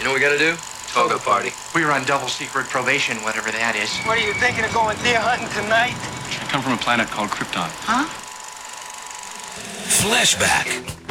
You know what we gotta do? Toga party. We were on double secret probation, whatever that is. What are you thinking of going deer hunting tonight? I come from a planet called Krypton. Flashback.